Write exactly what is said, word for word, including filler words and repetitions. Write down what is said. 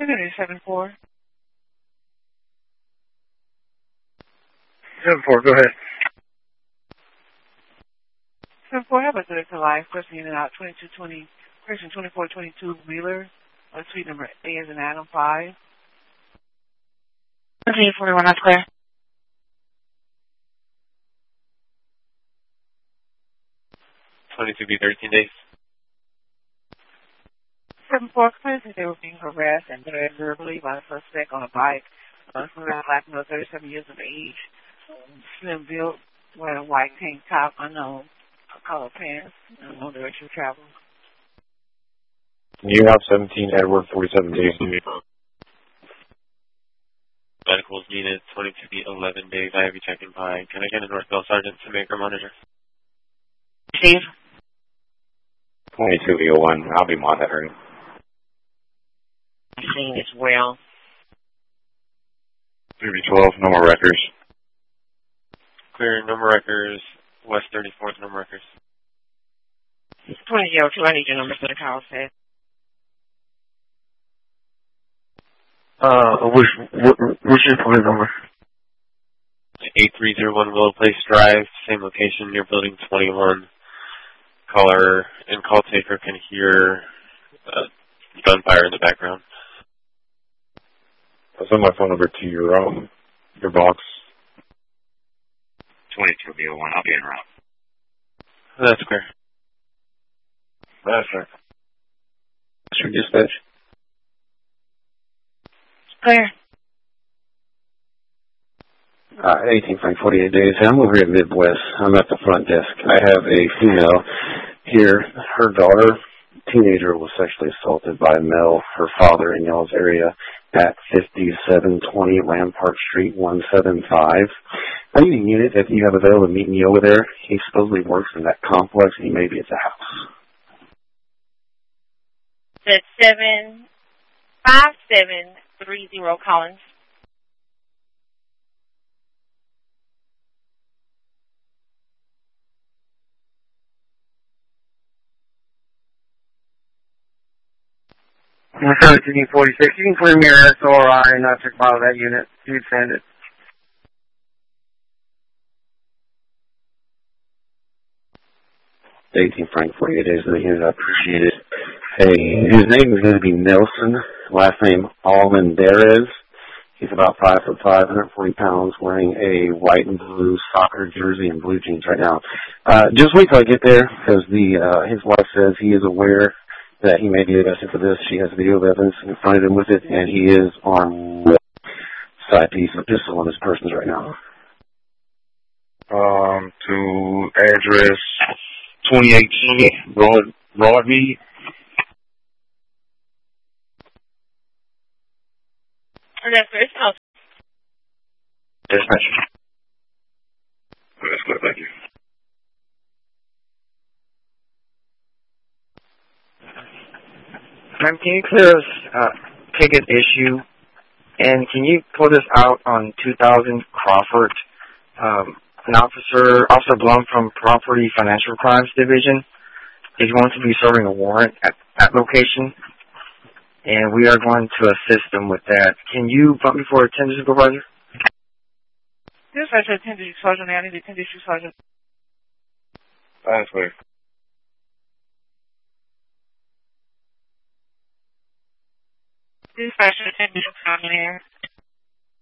Community seven four. seven four, go ahead. seven four, have a direct to life, person in and out, twenty-two twenty, person twenty-four twenty-two Wheeler, uh, suite number A as in Adam five. Okay, forty-one, that's clear. twenty-two B, thirteen days. seven four, claims that they were being harassed and threatened verbally by a suspect on a bike. Uh, from around black male, thirty-seven years of age. Um, slim built, wearing a white tank top, unknown color pants, no direction of travel. You have seventeen, Edward, forty-seven days. Medicals needed, twenty-two B, eleven days. I have you checking by. Can I get a North Bell Sergeant to make her monitor? Steve? twenty-two B oh one, I'll be monitoring. Seeing as well. three B twelve, no more records. Clear, no more records. West thirty-fourth, no more records. twenty oh two, I need your number for the call set. Uh, which, what's your phone number? eight three zero one Willow Place Drive, same location, near building twenty-one. Caller and call taker can hear uh, gunfire in the background. I'll send my phone number to your, um, your box. twenty-two B oh one, I'll be en route. That's clear. That's right. That's your dispatch. Clear. Uh, eighteen Frank, forty-eight days. I'm over here at Midwest. I'm at the front desk. I have a female here. Her daughter, teenager, was sexually assaulted by a male, her father, in y'all's area at fifty-seven twenty Rampart Street, one seven five. I need a unit if you have available to meet me over there. He supposedly works in that complex. He may be at the house. That's seven five seven three zero Collins. seventeen forty-six. You can clear me your S O R I and not check file that unit. You send it. eighteen Frank, forty-eight days of the unit. I appreciate it. Hey, his name is going to be Nelson. Last name Almendarez. He's about five foot five, one hundred forty pounds, wearing a white and blue soccer jersey and blue jeans right now. Uh, just wait till I get there, because the uh, his wife says he is aware that he may be arrested for this. She has video evidence and confronted him with it, and he is armed with a side piece of pistol on his person right now. Um, to address twenty eighteen Broad, Broadmead. That's first call. Dispatch. That's good, thank you. Ma'am, can you clear us uh, ticket issue, and can you put us out on two thousand Crawford? Um, an officer, Officer Blum from Property Financial Crimes Division, is going to be serving a warrant at that location, and we are going to assist them with that. Can you bump me for a tender supervisor? Yes, I said tender sergeant. I need a tender sergeant. That's clear. Dispatcher, tender sergeant here.